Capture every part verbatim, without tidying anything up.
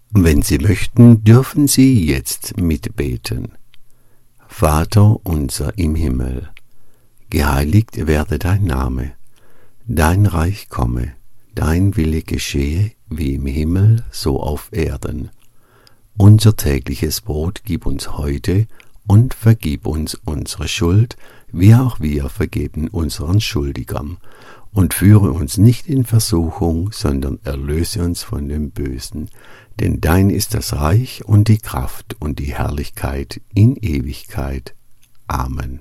Wenn Sie möchten, dürfen Sie jetzt mitbeten. Vater unser im Himmel, geheiligt werde dein Name, dein Reich komme, dein Wille geschehe, wie im Himmel, so auf Erden. Unser tägliches Brot gib uns heute und vergib uns unsere Schuld, wie auch wir vergeben unseren Schuldigern. Und führe uns nicht in Versuchung, sondern erlöse uns von dem Bösen. Denn dein ist das Reich und die Kraft und die Herrlichkeit in Ewigkeit. Amen.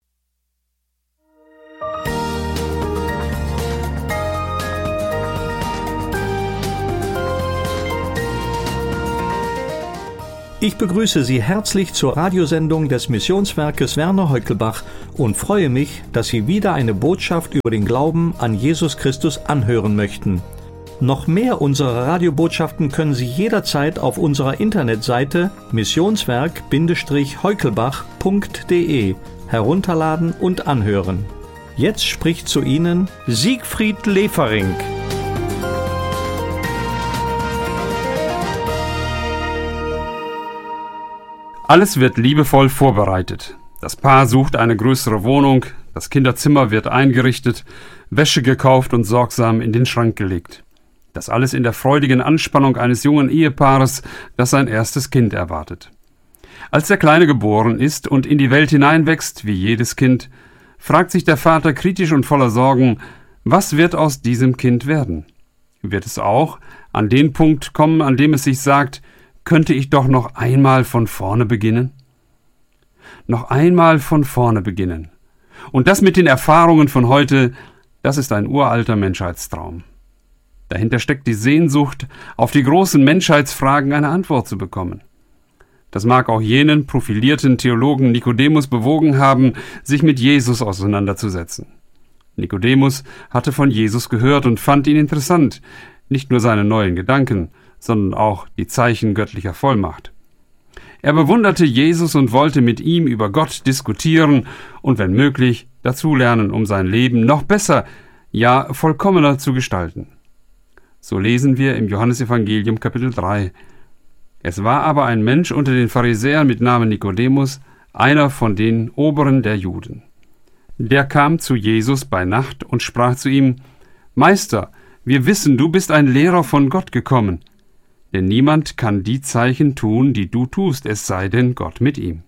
Ich begrüße Sie herzlich zur Radiosendung des Missionswerkes Werner Heukelbach und freue mich, dass Sie wieder eine Botschaft über den Glauben an Jesus Christus anhören möchten. Noch mehr unserer Radiobotschaften können Sie jederzeit auf unserer Internetseite missionswerk Heukelbach punkt de herunterladen und anhören. Jetzt spricht zu Ihnen Siegfried Lefering. Alles wird liebevoll vorbereitet. Das Paar sucht eine größere Wohnung, das Kinderzimmer wird eingerichtet, Wäsche gekauft und sorgsam in den Schrank gelegt. Das alles in der freudigen Anspannung eines jungen Ehepaares, das sein erstes Kind erwartet. Als der Kleine geboren ist und in die Welt hineinwächst, wie jedes Kind, fragt sich der Vater kritisch und voller Sorgen, was wird aus diesem Kind werden? Wird es auch an den Punkt kommen, an dem es sich sagt, könnte ich doch noch einmal von vorne beginnen? Noch einmal von vorne beginnen. Und das mit den Erfahrungen von heute, das ist ein uralter Menschheitstraum. Dahinter steckt die Sehnsucht, auf die großen Menschheitsfragen eine Antwort zu bekommen. Das mag auch jenen profilierten Theologen Nikodemus bewogen haben, sich mit Jesus auseinanderzusetzen. Nikodemus hatte von Jesus gehört und fand ihn interessant, nicht nur seine neuen Gedanken, sondern auch die Zeichen göttlicher Vollmacht. Er bewunderte Jesus und wollte mit ihm über Gott diskutieren und wenn möglich dazulernen, um sein Leben noch besser, ja vollkommener zu gestalten. So lesen wir im Johannesevangelium Kapitel drei. Es war aber ein Mensch unter den Pharisäern mit Namen Nikodemus, einer von den Oberen der Juden. Der kam zu Jesus bei Nacht und sprach zu ihm, Meister, wir wissen, du bist ein Lehrer von Gott gekommen. Denn niemand kann die Zeichen tun, die du tust, es sei denn Gott mit ihm.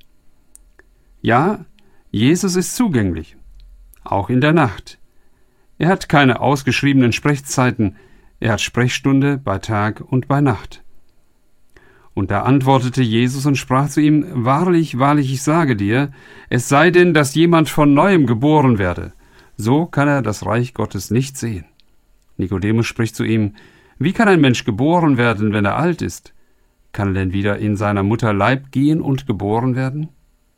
Ja, Jesus ist zugänglich, auch in der Nacht. Er hat keine ausgeschriebenen Sprechzeiten, er hat Sprechstunde bei Tag und bei Nacht. Und da antwortete Jesus und sprach zu ihm, Wahrlich, wahrlich, ich sage dir, es sei denn, dass jemand von Neuem geboren werde, so kann er das Reich Gottes nicht sehen. Nikodemus spricht zu ihm, Wie kann ein Mensch geboren werden, wenn er alt ist? Kann er denn wieder in seiner Mutter Leib gehen und geboren werden?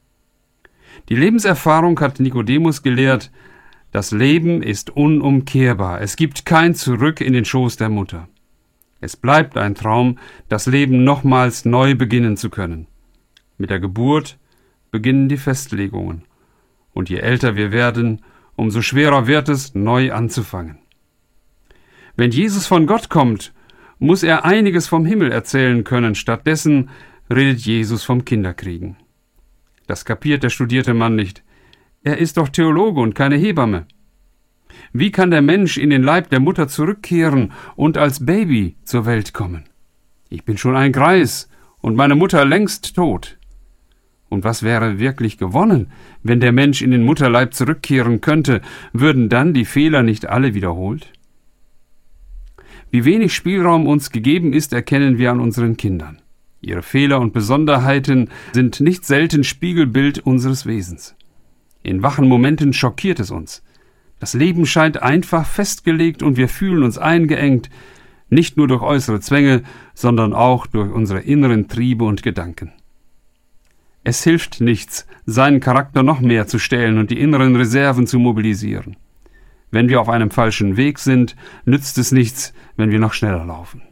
Die Lebenserfahrung hat Nikodemus gelehrt, das Leben ist unumkehrbar, es gibt kein Zurück in den Schoß der Mutter. Es bleibt ein Traum, das Leben nochmals neu beginnen zu können. Mit der Geburt beginnen die Festlegungen, und je älter wir werden, umso schwerer wird es, neu anzufangen. Wenn Jesus von Gott kommt, muss er einiges vom Himmel erzählen können. Stattdessen redet Jesus vom Kinderkriegen. Das kapiert der studierte Mann nicht. Er ist doch Theologe und keine Hebamme. Wie kann der Mensch in den Leib der Mutter zurückkehren und als Baby zur Welt kommen? Ich bin schon ein Greis und meine Mutter längst tot. Und was wäre wirklich gewonnen, wenn der Mensch in den Mutterleib zurückkehren könnte? Würden dann die Fehler nicht alle wiederholt? Wie wenig Spielraum uns gegeben ist, erkennen wir an unseren Kindern. Ihre Fehler und Besonderheiten sind nicht selten Spiegelbild unseres Wesens. In wachen Momenten schockiert es uns. Das Leben scheint einfach festgelegt und wir fühlen uns eingeengt, nicht nur durch äußere Zwänge, sondern auch durch unsere inneren Triebe und Gedanken. Es hilft nichts, seinen Charakter noch mehr zu stählen und die inneren Reserven zu mobilisieren. Wenn wir auf einem falschen Weg sind, nützt es nichts, wenn wir noch schneller laufen.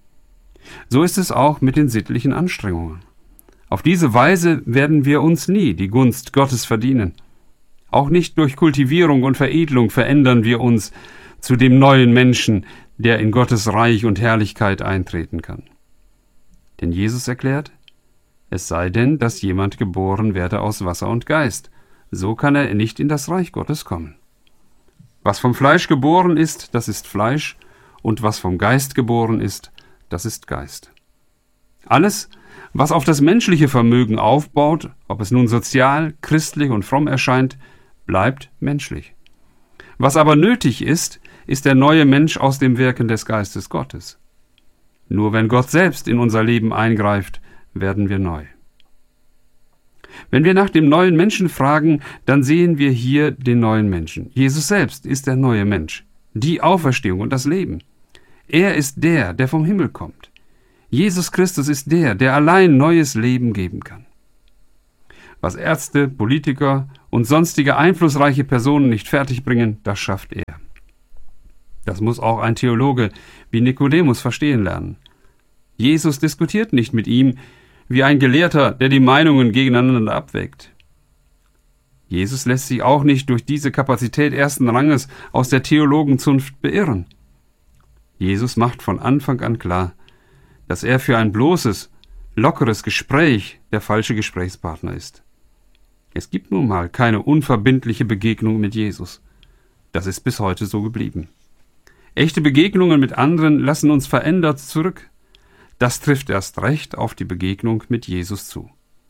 So ist es auch mit den sittlichen Anstrengungen. Auf diese Weise werden wir uns nie die Gunst Gottes verdienen. Auch nicht durch Kultivierung und Veredelung verändern wir uns zu dem neuen Menschen, der in Gottes Reich und Herrlichkeit eintreten kann. Denn Jesus erklärt, es sei denn, dass jemand geboren werde aus Wasser und Geist, so kann er nicht in das Reich Gottes kommen. Was vom Fleisch geboren ist, das ist Fleisch, und was vom Geist geboren ist, das ist Geist. Alles, was auf das menschliche Vermögen aufbaut, ob es nun sozial, christlich und fromm erscheint, bleibt menschlich. Was aber nötig ist, ist der neue Mensch aus dem Wirken des Geistes Gottes. Nur wenn Gott selbst in unser Leben eingreift, werden wir neu. Wenn wir nach dem neuen Menschen fragen, dann sehen wir hier den neuen Menschen. Jesus selbst ist der neue Mensch, die Auferstehung und das Leben. Er ist der, der vom Himmel kommt. Jesus Christus ist der, der allein neues Leben geben kann. Was Ärzte, Politiker und sonstige einflussreiche Personen nicht fertigbringen, das schafft er. Das muss auch ein Theologe wie Nikodemus verstehen lernen. Jesus diskutiert nicht mit ihm wie ein Gelehrter, der die Meinungen gegeneinander abwägt. Jesus lässt sich auch nicht durch diese Kapazität ersten Ranges aus der Theologenzunft beirren. Jesus macht von Anfang an klar, dass er für ein bloßes, lockeres Gespräch der falsche Gesprächspartner ist. Es gibt nun mal keine unverbindliche Begegnung mit Jesus. Das ist bis heute so geblieben. Echte Begegnungen mit anderen lassen uns verändert zurück. Das trifft erst recht auf die Begegnung mit Jesus zu.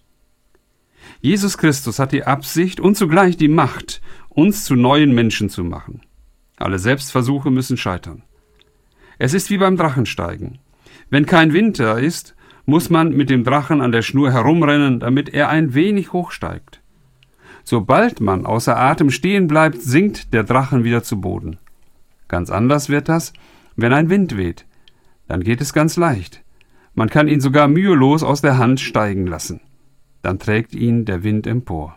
Jesus Christus hat die Absicht und zugleich die Macht, uns zu neuen Menschen zu machen. Alle Selbstversuche müssen scheitern. Es ist wie beim Drachensteigen. Wenn kein Wind da ist, muss man mit dem Drachen an der Schnur herumrennen, damit er ein wenig hochsteigt. Sobald man außer Atem stehen bleibt, sinkt der Drachen wieder zu Boden. Ganz anders wird das, wenn ein Wind weht. Dann geht es ganz leicht. Man kann ihn sogar mühelos aus der Hand steigen lassen. Dann trägt ihn der Wind empor.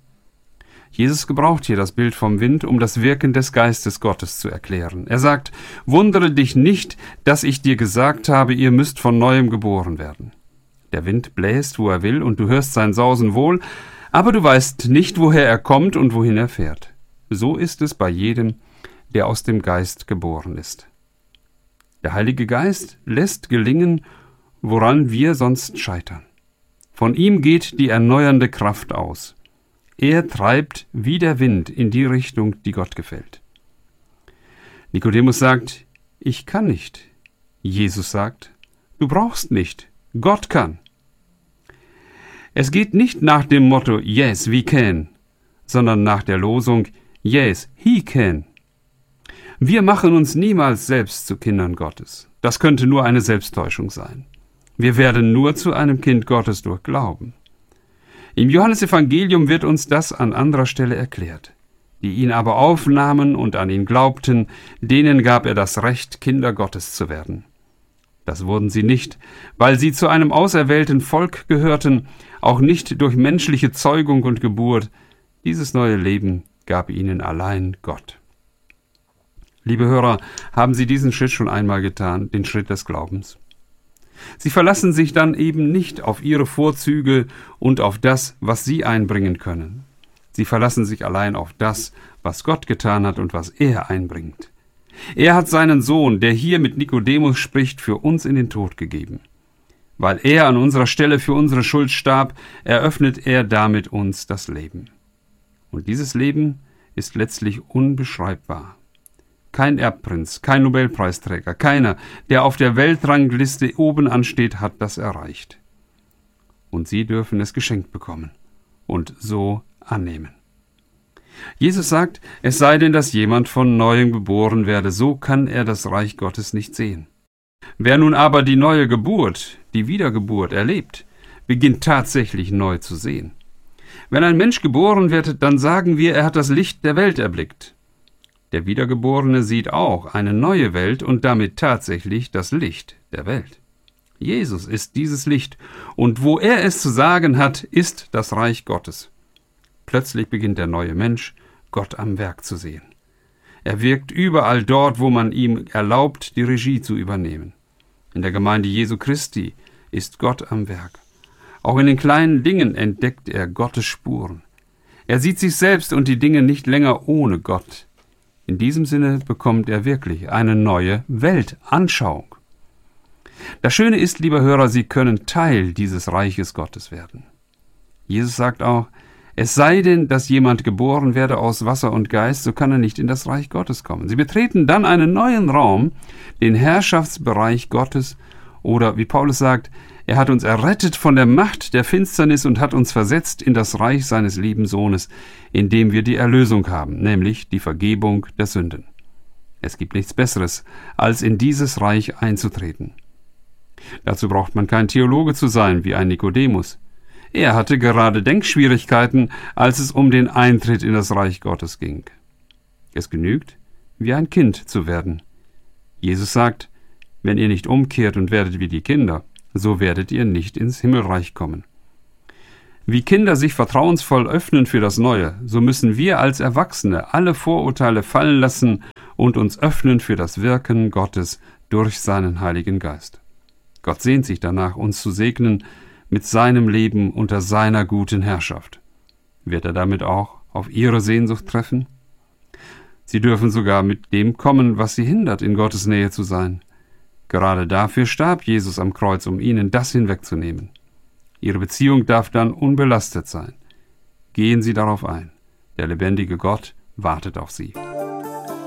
Jesus gebraucht hier das Bild vom Wind, um das Wirken des Geistes Gottes zu erklären. Er sagt, wundere dich nicht, dass ich dir gesagt habe, ihr müsst von Neuem geboren werden. Der Wind bläst, wo er will, und du hörst sein Sausen wohl, aber du weißt nicht, woher er kommt und wohin er fährt. So ist es bei jedem, der aus dem Geist geboren ist. Der Heilige Geist lässt gelingen, woran wir sonst scheitern. Von ihm geht die erneuernde Kraft aus. Er treibt wie der Wind in die Richtung, die Gott gefällt. Nikodemus sagt, ich kann nicht. Jesus sagt, du brauchst nicht. Gott kann. Es geht nicht nach dem Motto Yes, we can, sondern nach der Losung Yes, he can. Wir machen uns niemals selbst zu Kindern Gottes. Das könnte nur eine Selbsttäuschung sein. Wir werden nur zu einem Kind Gottes durch Glauben. Im Johannesevangelium wird uns das an anderer Stelle erklärt. Die ihn aber aufnahmen und an ihn glaubten, denen gab er das Recht, Kinder Gottes zu werden. Das wurden sie nicht, weil sie zu einem auserwählten Volk gehörten, auch nicht durch menschliche Zeugung und Geburt. Dieses neue Leben gab ihnen allein Gott. Liebe Hörer, haben Sie diesen Schritt schon einmal getan, den Schritt des Glaubens? Sie verlassen sich dann eben nicht auf ihre Vorzüge und auf das, was sie einbringen können. Sie verlassen sich allein auf das, was Gott getan hat und was er einbringt. Er hat seinen Sohn, der hier mit Nikodemus spricht, für uns in den Tod gegeben. Weil er an unserer Stelle für unsere Schuld starb, eröffnet er damit uns das Leben. Und dieses Leben ist letztlich unbeschreibbar. Kein Erbprinz, kein Nobelpreisträger, keiner, der auf der Weltrangliste oben ansteht, hat das erreicht. Und Sie dürfen es geschenkt bekommen und so annehmen. Jesus sagt, es sei denn, dass jemand von Neuem geboren werde, so kann er das Reich Gottes nicht sehen. Wer nun aber die neue Geburt, die Wiedergeburt erlebt, beginnt tatsächlich neu zu sehen. Wenn ein Mensch geboren wird, dann sagen wir, er hat das Licht der Welt erblickt. Der Wiedergeborene sieht auch eine neue Welt und damit tatsächlich das Licht der Welt. Jesus ist dieses Licht, und wo er es zu sagen hat, ist das Reich Gottes. Plötzlich beginnt der neue Mensch, Gott am Werk zu sehen. Er wirkt überall dort, wo man ihm erlaubt, die Regie zu übernehmen. In der Gemeinde Jesu Christi ist Gott am Werk. Auch in den kleinen Dingen entdeckt er Gottes Spuren. Er sieht sich selbst und die Dinge nicht länger ohne Gott. In diesem Sinne bekommt er wirklich eine neue Weltanschauung. Das Schöne ist, lieber Hörer, Sie können Teil dieses Reiches Gottes werden. Jesus sagt auch, es sei denn, dass jemand geboren werde aus Wasser und Geist, so kann er nicht in das Reich Gottes kommen. Sie betreten dann einen neuen Raum, den Herrschaftsbereich Gottes, oder wie Paulus sagt, er hat uns errettet von der Macht der Finsternis und hat uns versetzt in das Reich seines lieben Sohnes, in dem wir die Erlösung haben, nämlich die Vergebung der Sünden. Es gibt nichts Besseres, als in dieses Reich einzutreten. Dazu braucht man kein Theologe zu sein, wie ein Nikodemus. Er hatte gerade Denkschwierigkeiten, als es um den Eintritt in das Reich Gottes ging. Es genügt, wie ein Kind zu werden. Jesus sagt, wenn ihr nicht umkehrt und werdet wie die Kinder, so werdet ihr nicht ins Himmelreich kommen. Wie Kinder sich vertrauensvoll öffnen für das Neue, so müssen wir als Erwachsene alle Vorurteile fallen lassen und uns öffnen für das Wirken Gottes durch seinen Heiligen Geist. Gott sehnt sich danach, uns zu segnen mit seinem Leben unter seiner guten Herrschaft. Wird er damit auch auf Ihre Sehnsucht treffen? Sie dürfen sogar mit dem kommen, was Sie hindert, in Gottes Nähe zu sein. Gerade dafür starb Jesus am Kreuz, um Ihnen das hinwegzunehmen. Ihre Beziehung darf dann unbelastet sein. Gehen Sie darauf ein. Der lebendige Gott wartet auf Sie.